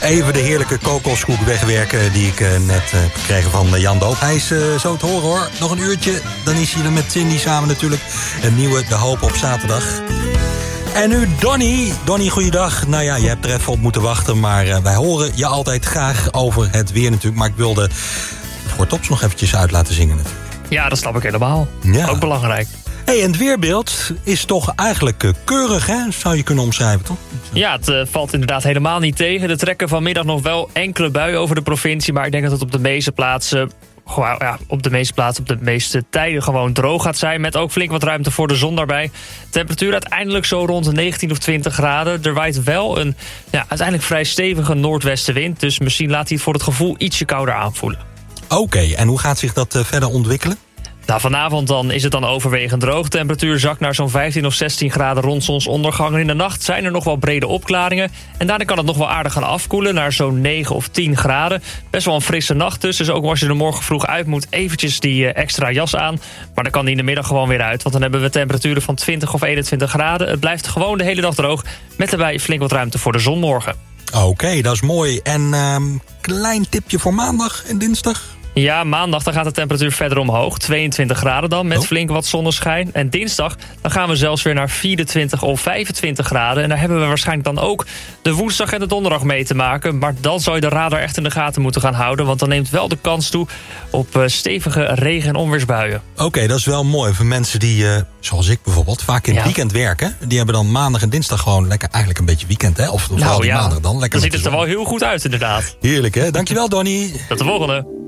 Even de heerlijke kokoskoek wegwerken die ik net heb gekregen van Jan Doop. Hij is zo te horen hoor. Nog een uurtje, dan is hij er met Cindy samen natuurlijk. Een nieuwe De Hoop op zaterdag. En nu Donnie. Donnie, goeiedag. Nou ja, je hebt er even op moeten wachten, maar wij horen je altijd graag over het weer natuurlijk. Maar ik wilde voor Tops nog eventjes uit laten zingen natuurlijk. Ja, dat snap ik helemaal. Ja. Ook belangrijk. Hey, en het weerbeeld is toch eigenlijk keurig, hè? Zou je kunnen omschrijven, toch? Ja, het valt inderdaad helemaal niet tegen. Er trekken vanmiddag nog wel enkele buien over de provincie, maar ik denk dat het op de meeste plaatsen, op de meeste tijden gewoon droog gaat zijn, met ook flink wat ruimte voor de zon daarbij. Temperatuur uiteindelijk zo rond de 19 of 20 graden. Er waait wel een uiteindelijk vrij stevige noordwestenwind, dus misschien laat hij het voor het gevoel ietsje kouder aanvoelen. Oké, en hoe gaat zich dat verder ontwikkelen? Nou, vanavond dan is het dan overwegend droog. Temperatuur zakt naar zo'n 15 of 16 graden rond zonsondergang. En in de nacht zijn er nog wel brede opklaringen. En daarna kan het nog wel aardig gaan afkoelen naar zo'n 9 of 10 graden. Best wel een frisse nacht dus. Dus ook als je er morgen vroeg uit moet, eventjes die extra jas aan. Maar dan kan die in de middag gewoon weer uit. Want dan hebben we temperaturen van 20 of 21 graden. Het blijft gewoon de hele dag droog. Met erbij flink wat ruimte voor de zon morgen. Oké, dat is mooi. En klein tipje voor maandag en dinsdag? Ja, maandag dan gaat de temperatuur verder omhoog. 22 graden dan, met flink wat zonneschijn. En dinsdag dan gaan we zelfs weer naar 24 of 25 graden. En daar hebben we waarschijnlijk dan ook de woensdag en de donderdag mee te maken. Maar dan zou je de radar echt in de gaten moeten gaan houden. Want dan neemt wel de kans toe op stevige regen- en onweersbuien. Oké, dat is wel mooi voor mensen die, zoals ik bijvoorbeeld, vaak in het weekend werken. Die hebben dan maandag en dinsdag gewoon lekker eigenlijk een beetje weekend, hè? Of vooral die maandag dan. Lekker dan ziet het er wel heel goed uit, inderdaad. Heerlijk, hè? Dankjewel, Donnie. Tot de volgende.